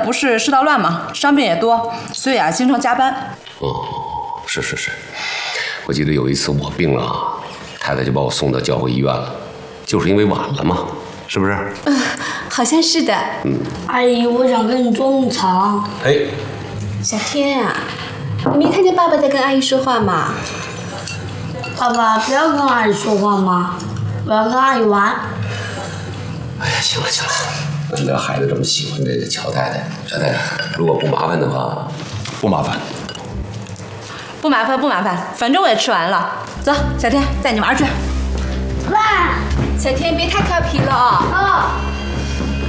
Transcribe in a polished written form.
不是世道乱嘛，伤病也多，所以啊，经常加班。 哦，是，我记得有一次我病了，太太就把我送到教会医院了，就是因为晚了嘛，是不是？ 好像是的。 阿姨，我想跟你捉弄藏。 哎， 小天啊，你没看见爸爸在跟阿姨说话吗？ 爸爸，不要跟阿姨说话嘛，我要跟阿姨玩。 哎呀，行了，你家孩子这么喜欢这个乔太太，小太太，如果不麻烦的话， 不麻烦。 不麻烦，反正我也吃完了。走，小天带你玩去。 爸， 小天别太调皮了啊！